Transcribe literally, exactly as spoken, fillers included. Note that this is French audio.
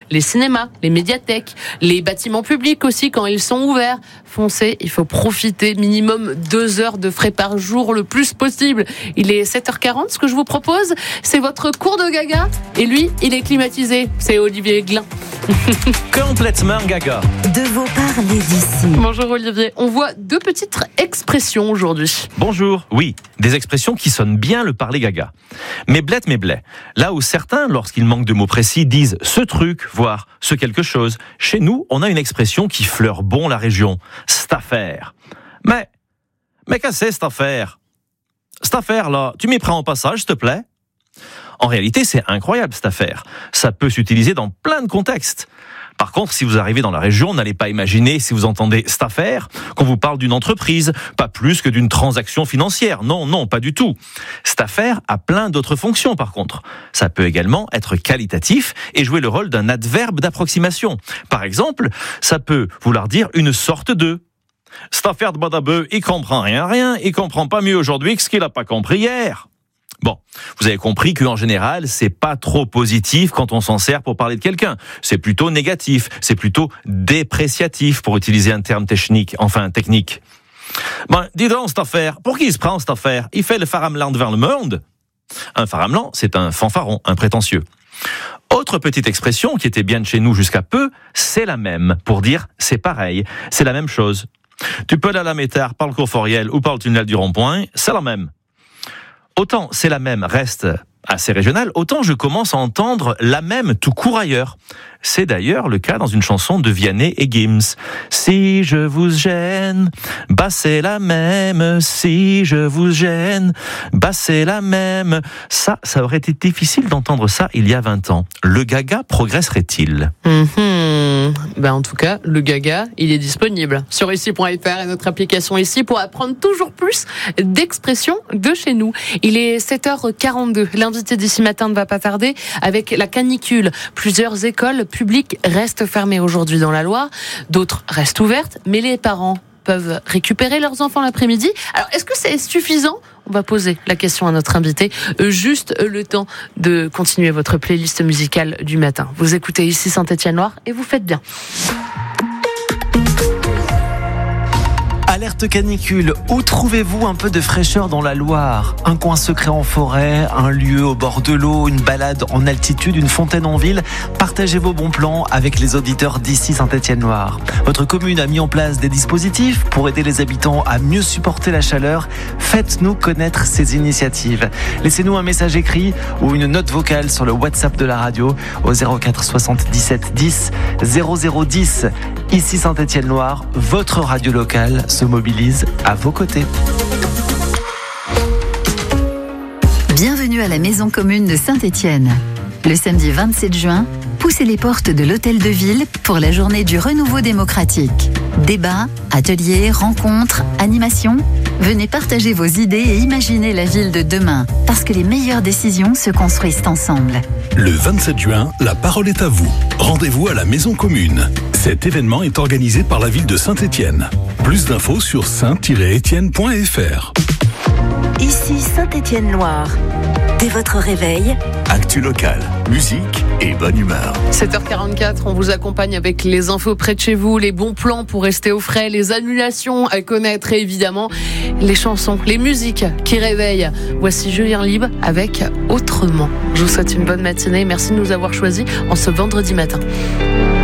les cinémas, les médiathèques, les bâtiments publics aussi quand ils sont ouverts. Foncez, il faut profiter minimum deux heures de frais par jour le plus possible. Il est sept heures quarante, ce que je vous propose, c'est votre cours de gaga. Et lui, il est climatisé. C'est Olivier Glin. Complètement gaga. De vos parler d'ici. Bonjour Olivier. On voit deux petites expressions aujourd'hui. Bonjour. Oui, des expressions qui sonnent bien le parler gaga. Mais blette, mais blé. Là où certains, lorsqu'ils manquent de mots précis, disent ce truc, voire ce quelque chose. Chez nous, on a une expression qui fleure bon la région. Cette affaire. Mais, mais qu'est-ce que c'est cette affaire? Cette affaire-là, tu m'y prends au passage, s'il te plaît? En réalité, c'est incroyable cette affaire. Ça peut s'utiliser dans plein de contextes. Par contre, si vous arrivez dans la région, n'allez pas imaginer, si vous entendez cette affaire, qu'on vous parle d'une entreprise, pas plus que d'une transaction financière. Non, non, pas du tout. Cette affaire a plein d'autres fonctions, par contre. Ça peut également être qualitatif et jouer le rôle d'un adverbe d'approximation. Par exemple, ça peut vouloir dire une sorte de. Cette affaire de Badabeu, il comprend rien, rien, il comprend pas mieux aujourd'hui que ce qu'il a pas compris hier. Bon, vous avez compris qu'en général, c'est pas trop positif quand on s'en sert pour parler de quelqu'un. C'est plutôt négatif, c'est plutôt dépréciatif pour utiliser un terme technique, enfin technique. Ben, dis donc cette affaire, pour qui il se prend cette affaire? Il fait le faramelan devant le monde? Un faramelan, c'est un fanfaron, un prétentieux. Autre petite expression qui était bien de chez nous jusqu'à peu, c'est la même, pour dire c'est pareil, c'est la même chose. Tu peux aller à la métard par le cours Foriel ou par le tunnel du rond-point, c'est la même. Autant c'est la même reste assez régional, autant je commence à entendre la même tout court ailleurs. C'est d'ailleurs le cas dans une chanson de Vianney et Gims. Si je vous gêne, bah c'est la même. Si je vous gêne, bah c'est la même. Ça, ça aurait été difficile d'entendre ça il y a vingt ans. Le gaga progresserait-il? Mmh. Ben en tout cas, le gaga, il est disponible sur ici point f r et notre application ici pour apprendre toujours plus d'expressions de chez nous. Il est sept heures quarante-deux. L'invité d'ici matin ne va pas tarder avec la canicule. Plusieurs écoles publiques restent fermées aujourd'hui dans la Loire. D'autres restent ouvertes, mais les parents peuvent récupérer leurs enfants l'après-midi. Alors, est-ce que c'est suffisant? On va poser la question à notre invité. Juste le temps de continuer votre playlist musicale du matin. Vous écoutez ici Saint-Étienne-Loire et vous faites bien. Alerte canicule, où trouvez-vous un peu de fraîcheur dans la Loire? Un coin secret en forêt, un lieu au bord de l'eau, une balade en altitude, une fontaine en ville? Partagez vos bons plans avec les auditeurs d'ici Saint-Étienne-Loire. Votre commune a mis en place des dispositifs pour aider les habitants à mieux supporter la chaleur. Faites-nous connaître ces initiatives. Laissez-nous un message écrit ou une note vocale sur le WhatsApp de la radio au zéro quatre soixante-dix-sept dix zéro zéro dix. Ici Saint-Étienne-Loire, votre radio locale se mobilise à vos côtés. Bienvenue à la Maison commune de Saint-Étienne. Le samedi vingt-sept juin, poussez les portes de l'Hôtel de Ville pour la journée du renouveau démocratique. Débats, ateliers, rencontres, animations. Venez partager vos idées et imaginer la ville de demain, parce que les meilleures décisions se construisent ensemble. Le vingt-sept juin, la parole est à vous. Rendez-vous à la Maison commune. Cet événement est organisé par la ville de Saint-Étienne. Plus d'infos sur saint tiret étienne point f r. Ici Saint-Étienne-Loire. Dès votre réveil, Actu locale, musique et bonne humeur. sept heures quarante-quatre, on vous accompagne avec les infos près de chez vous, les bons plans pour rester au frais, les annulations à connaître et évidemment les chansons, les musiques qui réveillent. Voici Julien Libre avec Autrement. Je vous souhaite une bonne matinée. Merci de nous avoir choisis en ce vendredi matin.